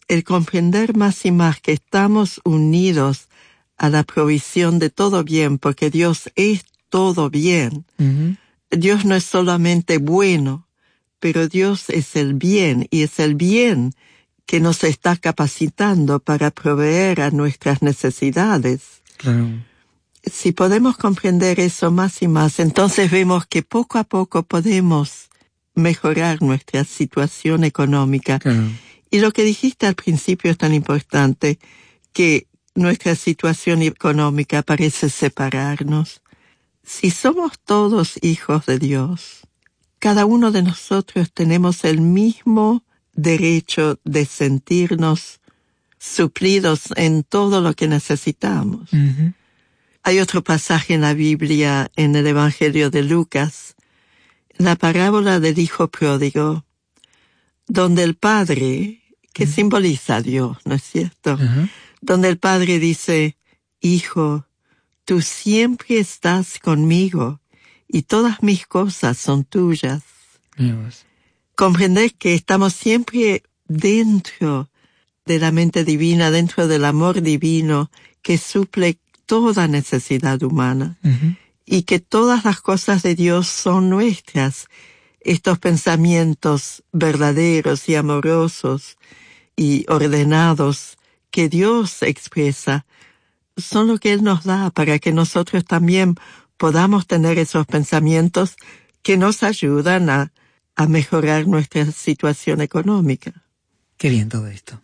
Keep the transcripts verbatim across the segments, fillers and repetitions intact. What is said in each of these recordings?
el comprender más y más que estamos unidos a la provisión de todo bien, porque Dios es todo bien. Uh-huh. Dios no es solamente bueno, pero Dios es el bien, y es el bien que nos está capacitando para proveer a nuestras necesidades. Claro. Si podemos comprender eso más y más, entonces vemos que poco a poco podemos mejorar nuestra situación económica. Claro. Y lo que dijiste al principio es tan importante, que nuestra situación económica parece separarnos. Si somos todos hijos de Dios, cada uno de nosotros tenemos el mismo derecho de sentirnos suplidos en todo lo que necesitamos. Uh-huh. Hay otro pasaje en la Biblia, en el Evangelio de Lucas, la parábola del hijo pródigo, donde el padre, que uh-huh. simboliza a Dios, ¿no es cierto? Uh-huh. Donde el padre dice, hijo, tú siempre estás conmigo y todas mis cosas son tuyas. Yes. Comprender que estamos siempre dentro de la mente divina, dentro del amor divino que suple toda necesidad humana. Uh-huh. Y que todas las cosas de Dios son nuestras. Estos pensamientos verdaderos y amorosos y ordenados que Dios expresa son lo que Él nos da para que nosotros también podamos tener esos pensamientos que nos ayudan a, a mejorar nuestra situación económica. Qué bien todo esto.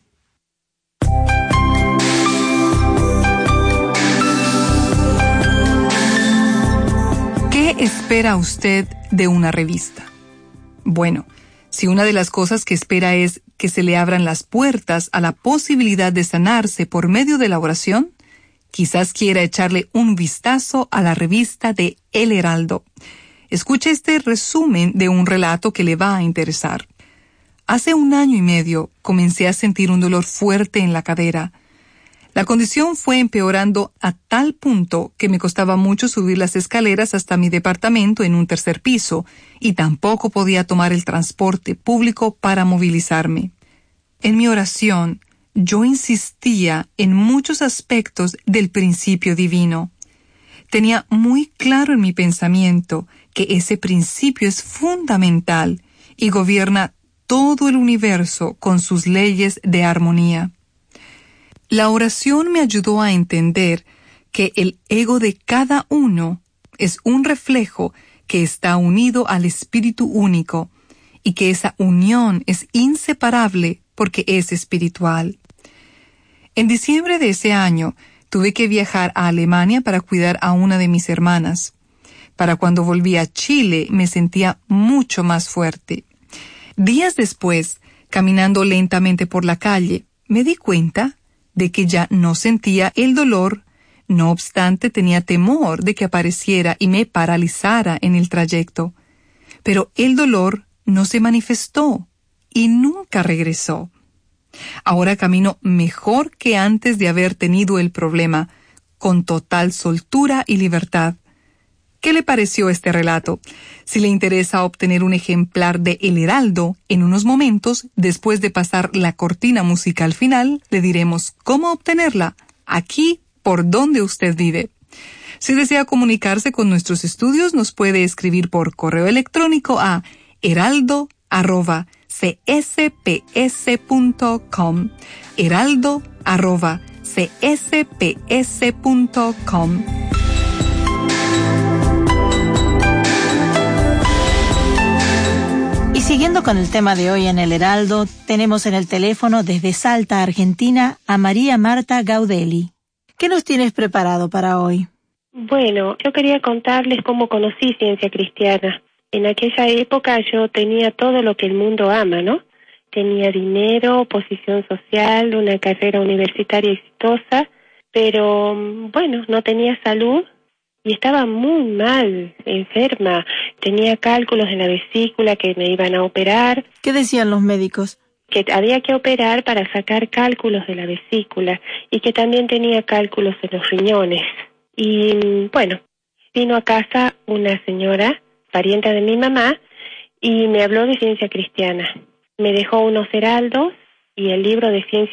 ¿Qué espera usted de una revista? Bueno, si una de las cosas que espera es que se le abran las puertas a la posibilidad de sanarse por medio de la oración, quizás quiera echarle un vistazo a la revista de El Heraldo. Escuche este resumen de un relato que le va a interesar. Hace un año y medio comencé a sentir un dolor fuerte en la cadera. La condición fue empeorando a tal punto que me costaba mucho subir las escaleras hasta mi departamento en un tercer piso y tampoco podía tomar el transporte público para movilizarme. En mi oración, yo insistía en muchos aspectos del principio divino. Tenía muy claro en mi pensamiento que ese principio es fundamental y gobierna todo el universo con sus leyes de armonía. La oración me ayudó a entender que el ego de cada uno es un reflejo que está unido al Espíritu único y que esa unión es inseparable porque es espiritual. En diciembre de ese año tuve que viajar a Alemania para cuidar a una de mis hermanas. Para cuando volví a Chile me sentía mucho más fuerte. Días después, caminando lentamente por la calle, me di cuenta de que ya no sentía el dolor, no obstante tenía temor de que apareciera y me paralizara en el trayecto. Pero el dolor no se manifestó y nunca regresó. Ahora camino mejor que antes de haber tenido el problema, con total soltura y libertad. ¿Qué le pareció este relato? Si le interesa obtener un ejemplar de El Heraldo, en unos momentos, después de pasar la cortina musical final, le diremos cómo obtenerla, aquí, por donde usted vive. Si desea comunicarse con nuestros estudios, nos puede escribir por correo electrónico a heraldo arroba c s p s punto com, heraldo arroba c s p s punto com. Y siguiendo con el tema de hoy en El Heraldo, tenemos en el teléfono desde Salta, Argentina, a María Marta Gaudelli. ¿Qué nos tienes preparado para hoy? Bueno, yo quería contarles cómo conocí Ciencia Cristiana. En aquella época yo tenía todo lo que el mundo ama, ¿no? Tenía dinero, posición social, una carrera universitaria exitosa, pero bueno, no tenía salud y estaba muy mal, enferma. Tenía cálculos en la vesícula que me iban a operar. ¿Qué decían los médicos? Que había que operar para sacar cálculos de la vesícula y que también tenía cálculos en los riñones. Y bueno, vino a casa una señora, parienta de mi mamá, y me habló de Ciencia Cristiana. Me dejó unos heraldos y el libro de Ciencia